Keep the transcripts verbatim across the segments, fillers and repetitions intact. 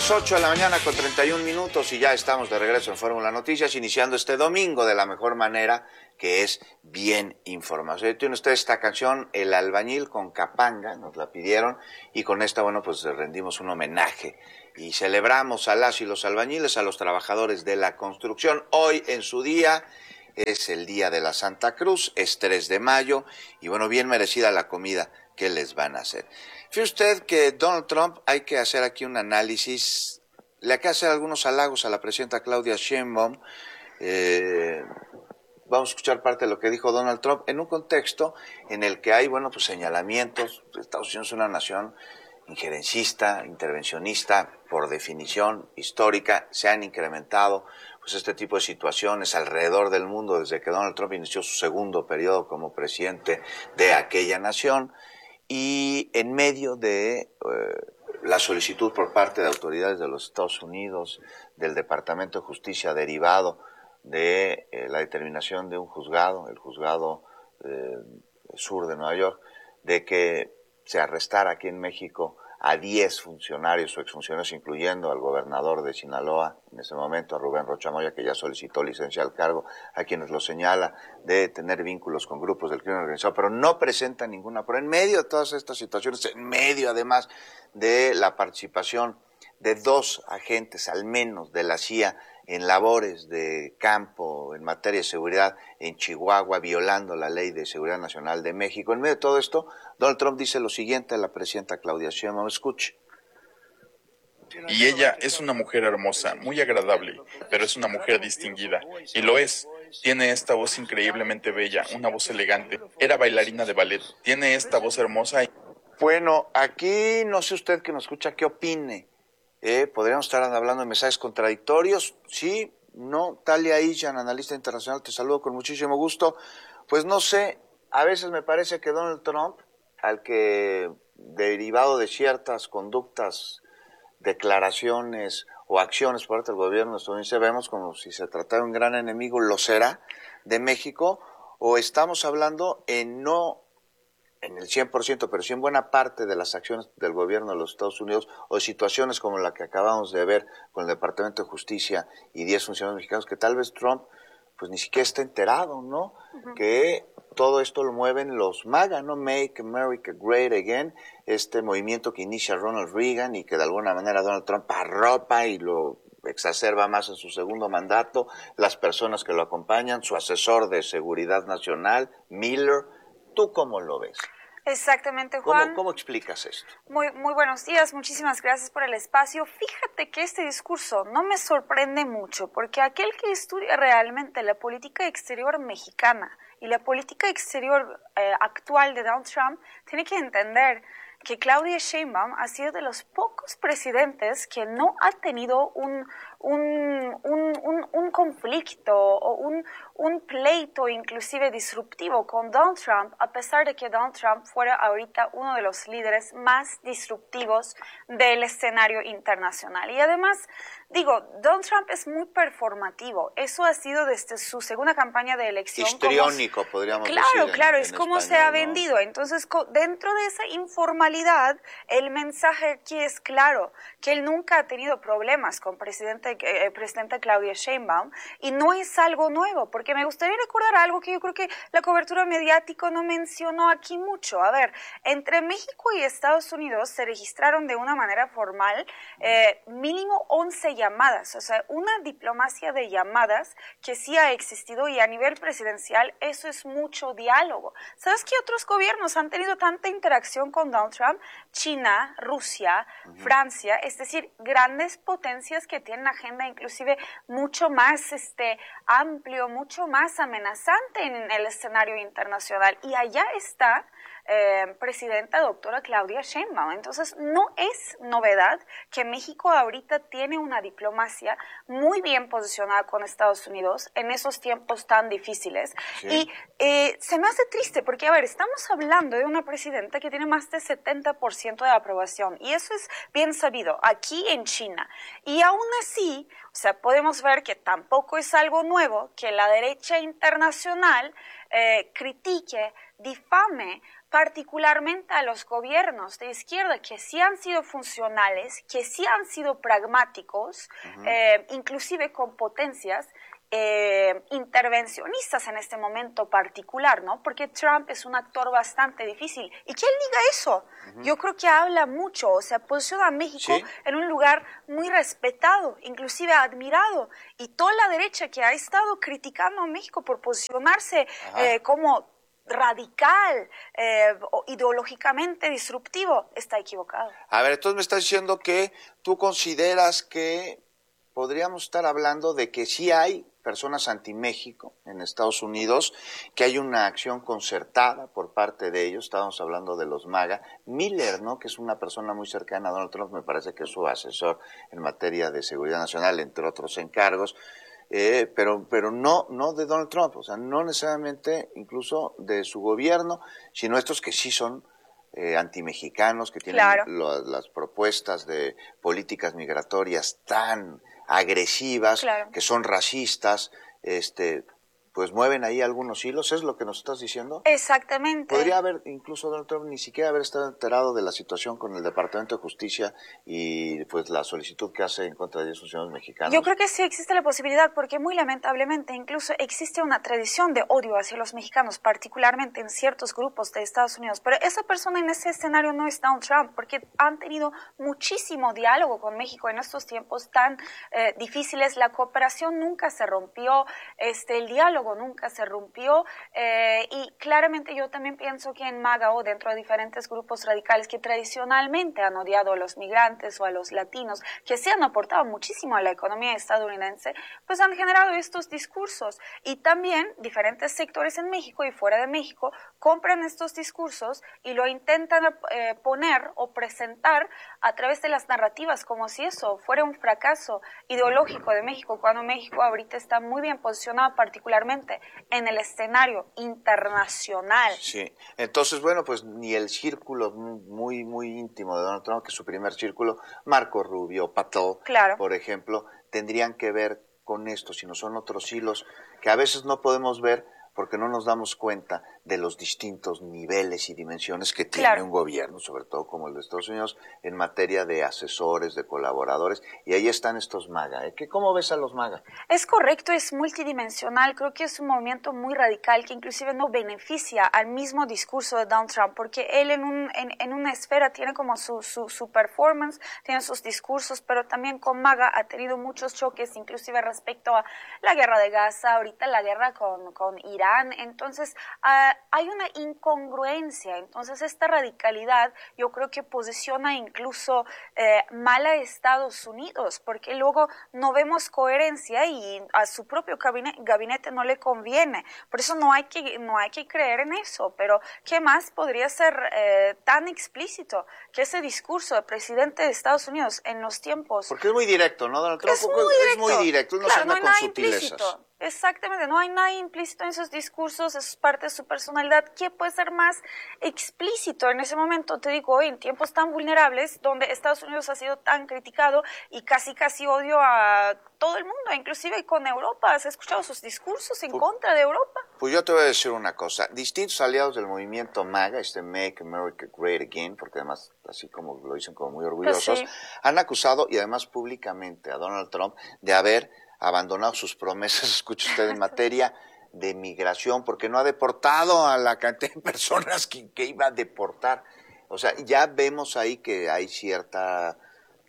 las ocho de la mañana con treinta y un minutos y ya estamos de regreso en Fórmula Noticias, iniciando este domingo de la mejor manera, que es bien informado. Tienen ustedes esta canción, El Albañil, con Capanga, nos la pidieron, y con esta, bueno, pues rendimos un homenaje y celebramos a las y los albañiles, a los trabajadores de la construcción. Hoy en su día es el día de la Santa Cruz, es tres de mayo, y bueno, bien merecida la comida que les van a hacer. Fíjese usted que Donald Trump, hay que hacer aquí un análisis, le hay que hacer algunos halagos a la presidenta Claudia Sheinbaum. Eh, vamos a escuchar parte de lo que dijo Donald Trump en un contexto en el que hay, bueno, pues señalamientos. Estados Unidos es una nación injerencista, intervencionista, por definición histórica. Se han incrementado pues este tipo de situaciones alrededor del mundo desde que Donald Trump inició su segundo periodo como presidente de aquella nación. Y en medio de eh, la solicitud por parte de autoridades de los Estados Unidos, del Departamento de Justicia derivado de eh, la determinación de un juzgado, el juzgado eh, sur de Nueva York, de que se arrestara aquí en México a diez funcionarios o exfuncionarios, incluyendo al gobernador de Sinaloa, en ese momento, a Rubén Rocha Moya, que ya solicitó licencia al cargo, a quienes lo señala de tener vínculos con grupos del crimen organizado, pero no presenta ninguna prueba. En medio de todas estas situaciones, en medio además de la participación de dos agentes, al menos, de la C I A en labores de campo en materia de seguridad en Chihuahua, violando la Ley de Seguridad Nacional de México. En medio de todo esto, Donald Trump dice lo siguiente a la presidenta Claudia Sheinbaum. Escuche. Y ella es una mujer hermosa, muy agradable, pero es una mujer distinguida, y lo es. Tiene esta voz increíblemente bella, una voz elegante. Era bailarina de ballet. Tiene esta voz hermosa. Y... Bueno, aquí no sé usted que nos escucha qué opine. Eh, podríamos estar hablando de mensajes contradictorios. Sí, no. Talia Ishan, analista internacional, te saludo con muchísimo gusto. Pues no sé, a veces me parece que Donald Trump, al que derivado de ciertas conductas, declaraciones o acciones por parte del gobierno estadounidense, vemos como si se tratara de un gran enemigo, lo será, de México, o estamos hablando en no en el cien por ciento, pero sí en buena parte de las acciones del gobierno de los Estados Unidos, o de situaciones como la que acabamos de ver con el Departamento de Justicia y diez funcionarios mexicanos, que tal vez Trump pues ni siquiera está enterado, ¿no? Uh-huh. Que todo esto lo mueven los MAGA, ¿no? Make America Great Again, este movimiento que inicia Ronald Reagan y que de alguna manera Donald Trump arropa y lo exacerba más en su segundo mandato, las personas que lo acompañan, su asesor de seguridad nacional, Miller. ¿Tú cómo lo ves? Exactamente, Juan. ¿Cómo, cómo explicas esto? Muy, muy buenos días, muchísimas gracias por el espacio. Fíjate que este discurso no me sorprende mucho, porque aquel que estudia realmente la política exterior mexicana y la política exterior eh, actual de Donald Trump tiene que entender que Claudia Sheinbaum ha sido de los pocos presidentes que no ha tenido un, un, un, un, un conflicto o un, un pleito inclusive disruptivo con Donald Trump, a pesar de que Donald Trump fuera ahorita uno de los líderes más disruptivos del escenario internacional. Y además, digo, Donald Trump es muy performativo. Eso ha sido desde su segunda campaña de elección. Histriónico, como, podríamos claro, decir. Claro, claro, en, es en como español, se ha ¿no? vendido. Entonces, dentro de esa informalidad, el mensaje aquí es claro, que él nunca ha tenido problemas con presidente, eh, presidenta Claudia Sheinbaum, y no es algo nuevo, porque me gustaría recordar algo que yo creo que la cobertura mediática no mencionó aquí mucho. A ver, entre México y Estados Unidos se registraron de una manera formal eh, mínimo once llamadas, o sea, una diplomacia de llamadas que sí ha existido, y a nivel presidencial eso es mucho diálogo. ¿Sabes qué otros gobiernos han tenido tanta interacción con Donald Trump? China, Rusia, uh-huh. Francia, es decir, grandes potencias que tienen agenda inclusive mucho más este, amplio, mucho más amenazante en el escenario internacional. Y allá está eh, presidenta doctora Claudia Sheinbaum. Entonces, no es novedad que México ahorita tiene una diplomacia muy bien posicionada con Estados Unidos en esos tiempos tan difíciles. Sí. Y eh, se me hace triste porque, a ver, estamos hablando de una presidenta que tiene más del setenta por ciento de aprobación, y eso es bien sabido aquí en China. Y aún así, o sea, podemos ver que tampoco es algo nuevo que la derecha internacional eh, critique, difame particularmente a los gobiernos de izquierda que sí han sido funcionales, que sí han sido pragmáticos, uh-huh. eh, inclusive con potencias eh, intervencionistas en este momento particular, ¿no? Porque Trump es un actor bastante difícil. Y que él diga eso, uh-huh. yo creo que habla mucho, o sea, posiciona a México ¿sí? en un lugar muy respetado, inclusive admirado. Y toda la derecha que ha estado criticando a México por posicionarse eh, como radical eh, o ideológicamente disruptivo, está equivocado. A ver, entonces me estás diciendo que tú consideras que podríamos estar hablando de que sí hay personas anti-México en Estados Unidos, que hay una acción concertada por parte de ellos, estábamos hablando de los MAGA. Miller, ¿no?, que es una persona muy cercana a Donald Trump, me parece que es su asesor en materia de seguridad nacional, entre otros encargos, eh, pero pero no no de Donald Trump, o sea, no necesariamente incluso de su gobierno, sino estos que sí son eh, antimexicanos, que tienen claro. lo, las propuestas de políticas migratorias tan agresivas, claro. que son racistas, este, pues mueven ahí algunos hilos, ¿es lo que nos estás diciendo? Exactamente. Podría haber, incluso Donald Trump ni siquiera haber estado enterado de la situación con el Departamento de Justicia y pues la solicitud que hace en contra de diez funcionarios mexicanos. Yo creo que sí existe la posibilidad, porque muy lamentablemente incluso existe una tradición de odio hacia los mexicanos, particularmente en ciertos grupos de Estados Unidos, pero esa persona en ese escenario no es Donald Trump, porque han tenido muchísimo diálogo con México en estos tiempos tan eh, difíciles, la cooperación nunca se rompió, este, el diálogo nunca se rompió, eh, y claramente yo también pienso que en MAGA o dentro de diferentes grupos radicales que tradicionalmente han odiado a los migrantes o a los latinos, que se han aportado muchísimo a la economía estadounidense, pues han generado estos discursos. Y también diferentes sectores en México y fuera de México compran estos discursos y lo intentan eh, poner o presentar a través de las narrativas como si eso fuera un fracaso ideológico de México, cuando México ahorita está muy bien posicionado particularmente en el escenario internacional. Sí, entonces, bueno, pues ni el círculo muy, muy íntimo de Donald Trump, que es su primer círculo, Marco Rubio, Patel, claro. por ejemplo, tendrían que ver con esto, sino son otros hilos que a veces no podemos ver porque no nos damos cuenta de los distintos niveles y dimensiones que tiene claro. un gobierno, sobre todo como el de Estados Unidos, en materia de asesores, de colaboradores, y ahí están estos MAGA. ¿eh? ¿Cómo ves a los MAGA? Es correcto, es multidimensional, creo que es un movimiento muy radical que inclusive no beneficia al mismo discurso de Donald Trump, porque él en, un, en, en una esfera tiene como su, su, su performance, tiene sus discursos, pero también con MAGA ha tenido muchos choques, inclusive respecto a la guerra de Gaza, ahorita la guerra con, con Irán. Entonces uh, hay una incongruencia, entonces esta radicalidad yo creo que posiciona incluso eh, mal a Estados Unidos, porque luego no vemos coherencia y a su propio gabinete, gabinete no le conviene, por eso no hay que, no hay que creer en eso, pero ¿qué más podría ser eh, tan explícito que ese discurso del presidente de Estados Unidos en los tiempos? Porque es muy directo, ¿no? Donald Trump es muy directo, es muy directo, él no claro, se anda no hay con nada sutilezas. Implícito. Exactamente, no hay nada implícito en sus discursos, es parte de su personalidad. ¿Qué puede ser más explícito en ese momento? Te digo, hoy en tiempos tan vulnerables, donde Estados Unidos ha sido tan criticado y casi casi odio a todo el mundo, inclusive con Europa. ¿Has escuchado sus discursos en pues, contra de Europa? Pues yo te voy a decir una cosa. Distintos aliados del movimiento MAGA, este Make America Great Again, porque además, así como lo dicen como muy orgullosos, Pues sí. han acusado, y además públicamente, a Donald Trump de haber abandonado sus promesas, escuche usted, en materia de migración, porque no ha deportado a la cantidad de personas que, que iba a deportar. O sea, ya vemos ahí que hay cierta,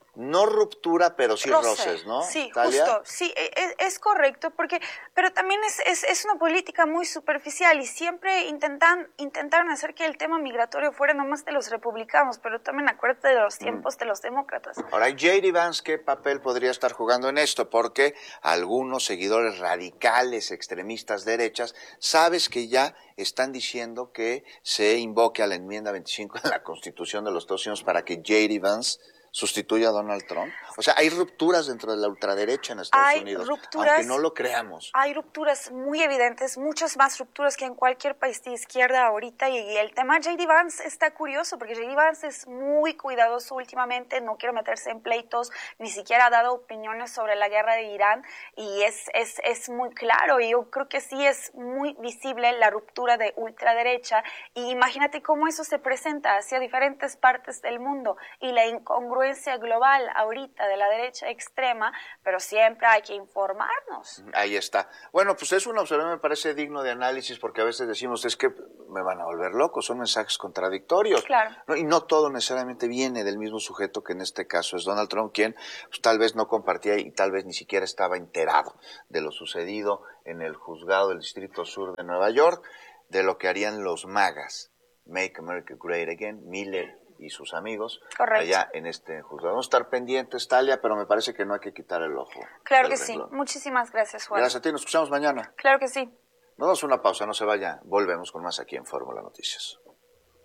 no ruptura, pero sí Roce. roces, ¿no? Sí, ¿Talia? justo, sí, es, es correcto, porque, pero también es, es, es una política muy superficial y siempre intentan, intentaron hacer que el tema migratorio fuera nomás de los republicanos, pero también acuérdate de los tiempos mm. de los demócratas. Ahora, J D Vance, ¿qué papel podría estar jugando en esto? Porque algunos seguidores radicales, extremistas, derechas, sabes que ya están diciendo que se invoque a la enmienda veinticinco de la Constitución de los Estados Unidos para que J D Vance sustituye a Donald Trump? O sea, hay rupturas dentro de la ultraderecha en Estados hay Unidos, rupturas, aunque no lo creamos. Hay rupturas muy evidentes, muchas más rupturas que en cualquier país de izquierda ahorita, y el tema J D Vance está curioso, porque J D Vance es muy cuidadoso últimamente, no quiere meterse en pleitos, ni siquiera ha dado opiniones sobre la guerra de Irán, y es, es, es muy claro, y yo creo que sí es muy visible la ruptura de ultraderecha, y imagínate cómo eso se presenta hacia diferentes partes del mundo, y la incongruencia global ahorita de la derecha extrema, pero siempre hay que informarnos. Ahí está. Bueno, pues es una observación, me parece digno de análisis, porque a veces decimos, es que me van a volver loco, son mensajes contradictorios. Claro. ¿No? Y no todo necesariamente viene del mismo sujeto, que en este caso es Donald Trump, quien pues, tal vez no compartía y tal vez ni siquiera estaba enterado de lo sucedido en el juzgado del Distrito Sur de Nueva York, de lo que harían los MAGAs, Make America Great Again, Miller y sus amigos. Correcto. Allá en este juzgado. Vamos a estar pendientes, Talia, pero me parece que no hay que quitar el ojo. Claro que renglón. Sí. Muchísimas gracias, Juan. Gracias a ti. Nos escuchamos mañana. Claro que sí. Nos damos una pausa, no se vaya. Volvemos con más aquí en Fórmula Noticias.